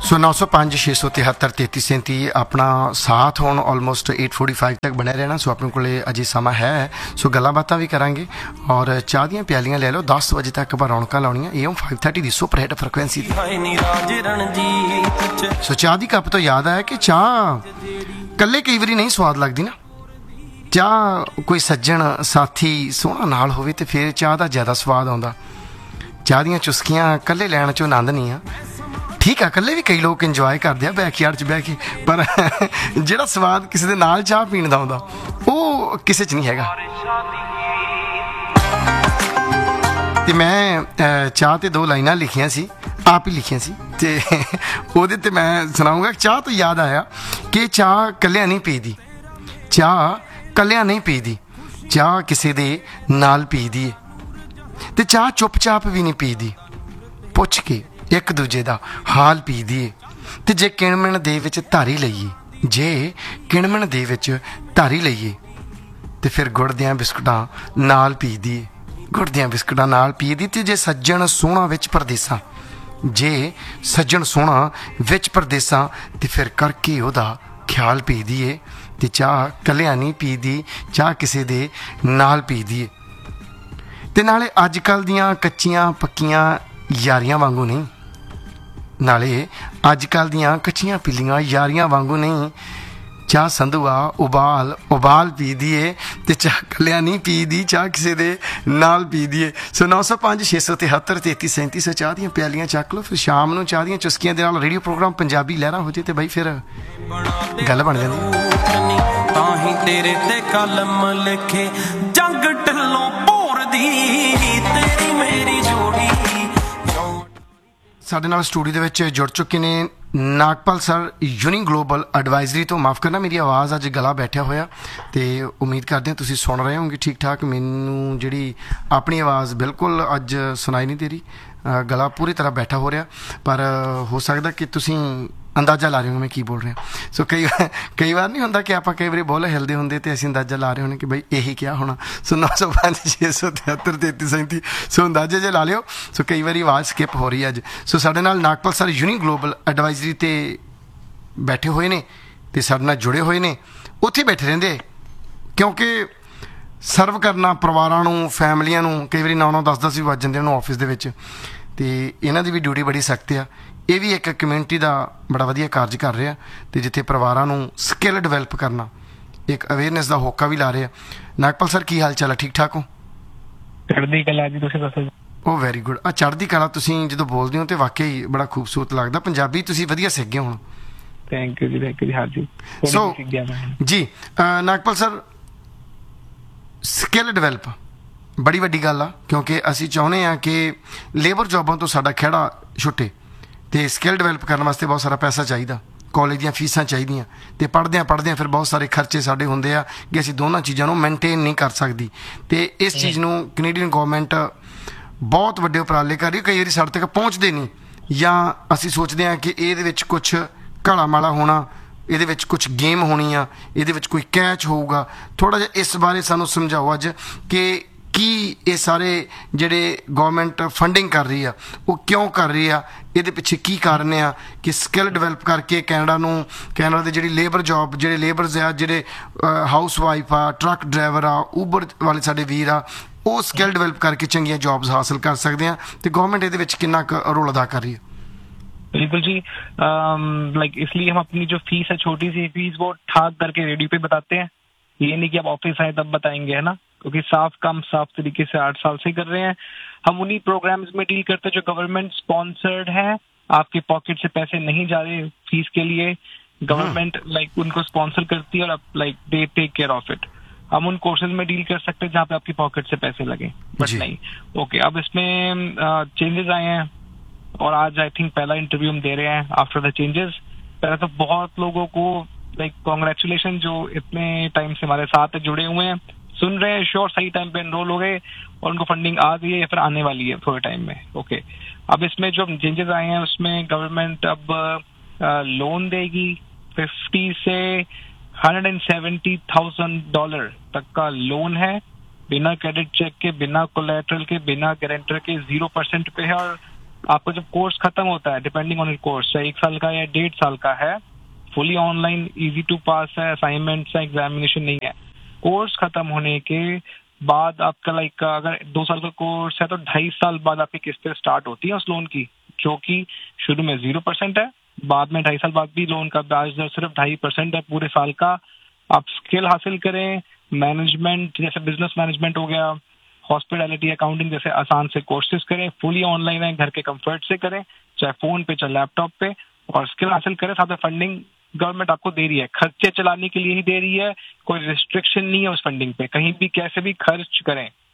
सो 905 673 3337 अपना साथ होण ऑलमोस्ट 8:45 तक बने रहना। सो अपने को अजे समा है, सो गल्लां बातां भी करांगे और चाह दियां प्यालियां ले लो। 10 बजे तक ਆਪਾਂ ਰੌਣਕਾਂ ਲਾਉਣੀਆਂ। AM 530 the super hit frequency ਦੀ। ਸੋ ਚਾਹ ਦੀ ਕੱਪ ਤੋਂ ਯਾਦ ਆਇਆ ਕਿ ਚਾਹ ਕੱਲੇ ਕਈ ਵਾਰੀ ਨਹੀਂ ਸਵਾਦ ਲੱਗਦੀ ਨਾ। ਚਾਹ ਕੋਈ ਸੱਜਣ ਸਾਥੀ ਸੋਹਣਾ ਨਾਲ ਹੋਵੇ ਤੇ ਫਿਰ ਚਾਹ ਦਾ ਜ਼ਿਆਦਾ ਸਵਾਦ ਆਉਂਦਾ। ਚਾਹ ਦੀਆਂ ਚੁਸਕੀਆਂ ਕੱਲੇ ਲੈਣ 'ਚੋਂ ਆਨੰਦ ਨਹੀਂ ਆ। ठीक है, कल्ले भी कई लोग इंजॉय करते हैं बैकयार्ड च बह के, पर ਜਿਹੜਾ ਸਵਾਦ ਕਿਸੇ ਦੇ ਨਾਲ ਚਾਹ ਪੀਣ ਦਾ ਆਉਂਦਾ ਉਹ ਕਿਸੇ 'ਚ ਨਹੀਂ ਹੈਗਾ। ਤੇ ਮੈਂ ਚਾਹ ਤੇ 2 ਲਾਈਨਾਂ ਲਿਖੀਆਂ ਸੀ, ਆਪ ਹੀ ਲਿਖੀਆਂ ਸੀ, ਤੇ ਉਹਦੇ ਤੇ ਮੈਂ ਸੁਣਾਉਂਗਾ। ਚਾਹ ਤੋਂ ਯਾਦ ਆਇਆ ਕਿ ਚਾਹ ਕੱਲਿਆਂ ਨਹੀਂ ਪੀਦੀ, ਚਾਹ ਕੱਲਿਆਂ ਨਹੀਂ ਪੀਦੀ, ਚਾਹ ਕਿਸੇ ਦੇ ਨਾਲ ਪੀਦੀ ਹੈ। ਤੇ ਚਾਹ ਚੁੱਪ-ਚਾਪ ਵੀ ਨਹੀਂ ਪੀਦੀ, ਪੁੱਛ ਕੇ ਇੱਕ ਦੂਜੇ ਦਾ ਹਾਲ ਪੀਦੀ ਏ। ਤੇ ਜੇ ਕਿਣਮਣ ਦੇ ਵਿੱਚ ਧਾਰੀ ਲਈਏ, ਜੇ ਕਿਣਮਣ ਦੇ ਵਿੱਚ ਧਾਰੀ ਲਈਏ ਤੇ ਫਿਰ ਗੁੜ ਦੀਆਂ ਬਿਸਕੁਟਾਂ ਨਾਲ ਪੀਦੀ ਏ, ਗੁੜ ਦੀਆਂ ਬਿਸਕੁਟਾਂ ਨਾਲ ਪੀਦੀ। ਤੇ ਜੇ ਸੱਜਣ ਸੋਹਣਾ ਵਿੱਚ ਪਰਦੇਸਾਂ, ਜੇ ਸੱਜਣ ਸੋਹਣਾ ਵਿੱਚ ਪਰਦੇਸਾਂ ਤੇ ਫਿਰ ਕਰਕੇ ਉਹਦਾ ਖਿਆਲ ਪੀਦੀ ਏ। ਤੇ ਚਾਹ ਕੱਲਿਆਂ ਨਹੀਂ ਪੀਦੀ, ਚਾਹ ਕਿਸੇ ਦੇ ਨਾਲ ਪੀਦੀ ਏ। ਤੇ ਨਾਲੇ ਅੱਜ ਕੱਲ੍ਹ ਦੀਆਂ ਕੱਚੀਆਂ ਪੱਕੀਆਂ ਯਾਰੀਆਂ ਵਾਂਗੂ ਨਹੀਂ, ਨਾਲੇ ਅੱਜ ਕੱਲ੍ਹ ਦੀਆਂ ਕੱਚੀਆਂ ਪਿੱਲੀਆਂ ਯਾਰੀਆਂ ਵਾਂਗੂ ਨਹੀਂ। ਚਾਹ ਸੰਧੂਆ ਉਬਾਲ ਪੀਦੀ ਏ ਤੇ ਚਾਹ ਕੱਲਿਆਂ ਨਹੀਂ ਪੀਦੀ, ਚਾਹ ਕਿਸੇ ਦੇ ਨਾਲ ਪੀਦੀ ਏ। ਸੋ 905 673 3337 ਸੌ ਚਾਹ ਦੀਆਂ ਪਿਆਲੀਆਂ ਚੱਕ ਲਓ। ਫਿਰ ਸ਼ਾਮ ਨੂੰ ਚਾਹ ਦੀਆਂ ਚੁਸਕੀਆਂ ਦੇ ਨਾਲ ਰੇਡੀਓ ਪ੍ਰੋਗਰਾਮ ਪੰਜਾਬੀ ਲਹਿਰਾਂ ਹੋ ਜੇ ਤੇ ਬਈ ਫਿਰ ਗੱਲ ਬਣ ਜਾਂਦੀ। ਤਾਂ ਹੀ ਤੇਰੇ ਤੇ ਕਲਮ ਲਿਖੇ ਜੰਗ ਢੱਲੋਂ ਭੋਰ ਦੀ ਤੇਰੀ ਮੇਰੀ ਜੋੜੀ। ਸਾਡੇ ਨਾਲ ਸਟੂਡੀਓ ਦੇ ਵਿੱਚ ਜੁੜ ਚੁੱਕੇ ਨੇ Nagpal sir, uni global advisory ਤੋਂ। ਮਾਫ ਕਰਨਾ, ਮੇਰੀ ਆਵਾਜ਼ ਅੱਜ ਗਲਾ ਬੈਠਿਆ ਹੋਇਆ ਤੇ ਉਮੀਦ ਕਰਦੇ ਹਾਂ ਤੁਸੀਂ ਸੁਣ ਰਹੇ ਹੋਗੇ ਠੀਕ ਠਾਕ। ਮੈਨੂੰ ਜਿਹੜੀ ਆਪਣੀ ਆਵਾਜ਼ ਬਿਲਕੁਲ ਅੱਜ ਸੁਣਾਈ ਨਹੀਂ ਦੇ ਰਹੀ, ਗਲਾ ਪੂਰੀ ਤਰ੍ਹਾਂ ਬੈਠਾ ਹੋ ਰਿਹਾ, ਪਰ ਹੋ ਸਕਦਾ ਕਿ ਤੁਸੀਂ ਅੰਦਾਜ਼ਾ ਲਾ ਰਹੇ ਹੋ ਮੈਂ ਕੀ ਬੋਲ ਰਿਹਾ। ਸੋ ਕਈ ਵਾਰ ਨਹੀਂ ਹੁੰਦਾ ਕਿ ਆਪਾਂ ਕਈ ਵਾਰੀ ਬੋਲ ਹਿਲਦੇ ਹੁੰਦੇ ਤੇ ਅਸੀਂ ਅੰਦਾਜ਼ਾ ਲਾ ਰਹੇ ਹੋਣੇ ਕਿ ਬਈ ਇਹੀ ਕਿਹਾ ਹੋਣਾ। ਸੋ 905 673 3337 ਸੋ ਅੰਦਾਜ਼ੇ ਜੇ ਲਾ ਲਿਓ। ਸੋ ਕਈ ਵਾਰੀ ਆਵਾਜ਼ ਸਕਿਪ ਹੋ ਰਹੀ ਹੈ ਅੱਜ। ਸੋ ਸਾਡੇ ਨਾਲ Nagpal sir uni global advisory ਤੇ ਬੈਠੇ ਹੋਏ ਨੇ ਤੇ ਸਾਡੇ ਨਾਲ ਜੁੜੇ ਹੋਏ ਨੇ। ਉੱਥੇ ਬੈਠੇ ਰਹਿੰਦੇ ਕਿਉਂਕਿ ਸਰਵ ਕਰਨਾ ਪਰਿਵਾਰਾਂ ਨੂੰ, ਫੈਮਲੀਆਂ ਨੂੰ ਕਈ ਵਾਰੀ 9-9 10-10 ਵੀ ਵੱਜ ਜਾਂਦੇ ਉਹਨੂੰ ਆਫਿਸ ਦੇ ਵਿੱਚ। ਤੇ ਇਹਨਾਂ ਦੀ ਵੀ ਡਿਊਟੀ ਬੜੀ ਸਖਤ ਆ। ਇਹ ਵੀ ਇੱਕ ਕਮਿਊਨਿਟੀ ਦਾ ਬੜਾ ਵਧੀਆ ਕਾਰਜ ਕਰ ਰਿਹਾ ਤੇ ਜਿੱਥੇ ਪਰਿਵਾਰਾਂ ਨੂੰ ਸਕਿੱਲ ਡਿਵੈਲਪ ਕਰਨਾ, ਇੱਕ ਅਵੇਅਰਨੈਸ ਦਾ ਹੋਕਾ ਵੀ ਲਾ ਰਿਹਾ। ਨਾਗਪਾਲ ਸਰ ਕੀ ਹਾਲ ਚਾਲ ਹੈ? ਠੀਕ ਠਾਕ ਹੋ? ਚੜ੍ਹਦੀ ਕਲਾ ਜੀ, ਤੁਸੀਂ ਦੱਸੋ? ਉਹ ਵੈਰੀ ਗੁੱਡ। ਆ ਚੜ੍ਹਦੀ ਕਲਾ, ਤੁਸੀਂ ਜਦੋਂ ਬੋਲਦੇ ਹੋ ਤੇ ਵਾਕਈ ਬੜਾ ਖੂਬਸੂਰਤ ਲੱਗਦਾ। ਪੰਜਾਬੀ ਤੁਸੀਂ ਵਧੀਆ ਸਿੱਖ ਗਏ ਹੁਣ। ਥੈਂਕ ਯੂ ਜੀ, ਥੈਂਕ ਯੂ। ਹਾਂਜੀ ਸੋ ਜੀ ਨਾਗਪਾਲ ਸਰ, ਸਕਿੱਲ ਡਿਵੈਲਪ ਬੜੀ ਵੱਡੀ ਗੱਲ ਆ ਕਿਉਂਕਿ ਅਸੀਂ ਚਾਹੁੰਦੇ ਹਾਂ ਕਿ ਲੇਬਰ ਜੋਬਾਂ ਤੋਂ ਸਾਡਾ ਖਹਿੜਾ ਛੁੱਟੇ ਤੇ ਸਕਿੱਲ ਡਿਵੈਲਪ ਕਰਨ ਵਾਸਤੇ ਬਹੁਤ ਸਾਰਾ ਪੈਸਾ ਚਾਹੀਦਾ, ਕਾਲਜ ਦੀਆਂ ਫੀਸਾਂ ਚਾਹੀਦੀਆਂ ਤੇ ਪੜ੍ਹਦਿਆਂ ਫਿਰ ਬਹੁਤ ਸਾਰੇ ਖਰਚੇ ਸਾਡੇ ਹੁੰਦੇ ਆ ਕਿ ਅਸੀਂ ਦੋਨਾਂ ਚੀਜ਼ਾਂ ਨੂੰ ਮੇਨਟੇਨ ਨਹੀਂ ਕਰ ਸਕਦੀ। ਤੇ ਇਸ ਚੀਜ਼ ਨੂੰ ਕੈਨੇਡੀਅਨ ਗੌਰਮੈਂਟ ਬਹੁਤ ਵੱਡੇ ਉਪਰਾਲੇ ਕਰ ਰਹੀ। ਕਈ ਵਾਰੀ ਸਾਡੇ ਤੱਕ ਪਹੁੰਚਦੇ ਨਹੀਂ ਜਾਂ ਅਸੀਂ ਸੋਚਦੇ ਹਾਂ ਕਿ ਇਹਦੇ ਵਿੱਚ ਕੁਛ ਘਾਲਾ ਮਾਲਾ ਹੋਣਾ, ਇਹਦੇ ਵਿੱਚ ਕੁਛ ਗੇਮ ਹੋਣੀ ਆ, ਇਹਦੇ ਵਿੱਚ ਕੋਈ ਕੈਚ ਹੋਊਗਾ। ਥੋੜ੍ਹਾ ਜਿਹਾ ਇਸ ਬਾਰੇ ਸਾਨੂੰ ਸਮਝਾਓ ਅੱਜ ਕਿ ਕੀ ਇਹ ਸਾਰੇ ਜਿਹੜੇ ਗੌਰਮੈਂਟ ਫੰਡਿੰਗ ਕਰ ਰਹੀ ਆ ਉਹ ਕਿਉਂ ਕਰ ਰਹੀ ਆ, ਇਹਦੇ ਪਿੱਛੇ ਕੀ ਕਾਰਨ ਆ ਕਿ ਸਕਿੱਲ ਡਿਵੈਲਪ ਕਰਕੇ ਕੈਨੇਡਾ ਦੇ ਜਿਹੜੀ ਲੇਬਰ ਜੋਬ, ਜਿਹੜੇ ਲੇਬਰਸ ਆ, ਜਿਹੜੇ ਹਾਊਸ ਵਾਈਫ ਆ, ਟਰੱਕ ਡਰਾਈਵਰ ਆ, ਊਬਰ ਵਾਲੇ ਸਾਡੇ ਵੀਰ ਆ, ਉਹ ਸਕਿੱਲ ਡਿਵੈਲਪ ਕਰਕੇ ਚੰਗੀਆਂ ਜੋਬਸ ਹਾਸਲ ਕਰ ਸਕਦੇ ਆ ਤੇ ਗੌਰਮੈਂਟ ਇਹਦੇ ਵਿੱਚ ਕਿੰਨਾ ਕੁ ਰੋਲ अदा कर रही है? बिल्कुल जी, लाइक इसलिए हम अपनी जो फीस है, छोटी सी फीस, वो ठाक करके रेडियो पे बताते हैं। ये नहीं कि आप ऑफिस आए तब बताएंगे, है ना, क्योंकि साफ काम साफ तरीके से 8 साल से कर रहे हैं हम। उन्हीं प्रोग्राम्स में डील करते हैं जो गवर्नमेंट स्पॉन्सर्ड है, आपके पॉकेट से पैसे नहीं जा रहे फीस के लिए। गवर्नमेंट लाइक उनको स्पॉन्सर करती है और like they take care of it. हम उन कोर्सेज में डील कर सकते हैं जहाँ पे आपकी पॉकेट से पैसे लगे, बट नहीं। ओके, अब इसमें चेंजेस आए हैं और आज आई थिंक पहला इंटरव्यू हम दे रहे हैं आफ्टर द चेंजेस। पहले तो बहुत लोगों को लाइक कॉन्ग्रेचुलेशन जो इतने टाइम से हमारे साथ जुड़े हुए हैं, सुन रहे हैं, श्योर सही टाइम पे एनरोल हो गए और उनको फंडिंग आ गई है या फिर आने वाली है थोड़े टाइम में। ओके, अब इसमें जो चेंजेस आए हैं उसमें गवर्नमेंट अब लोन देगी 50 से $170,000 तक का लोन है, बिना क्रेडिट चेक के, बिना कोलैटरल के, बिना गारंटर के, 0% पे है और आपका जब कोर्स खत्म होता है, डिपेंडिंग ऑन कोर्स, चाहे 1 साल का या 1.5 साल का है, फुली ऑनलाइन, इजी टू पास है, असाइनमेंट्स है, एग्जामिनेशन नहीं है। कोर्स खत्म होने के बाद आपका लाइक अगर 2 साल का कोर्स है तो 2.5 साल बाद आपकी किस्तें स्टार्ट होती है उस लोन की, जो कि शुरू में 0% है, बाद में 2.5 साल बाद भी लोन का ब्याज दर सिर्फ 2.5% है पूरे साल का। आप स्किल हासिल करें, मैनेजमेंट जैसे बिजनेस मैनेजमेंट हो गया, हॉस्पिटैलिटी, अकाउंटिंग जैसे आसान से कोर्सेज करें, फुली ऑनलाइन है, घर के कंफर्ट से करें, चाहे फोन पे चाहे लैपटॉप पे, और स्किल हासिल करें। साथ में फंडिंग गवर्नमेंट आपको दे रही है, खर्चे चलाने के लिए ही दे रही है, कोई रिस्ट्रिक्शन नहीं है उस फंडिंग पे, कहीं भी कैसे भी खर्च करें।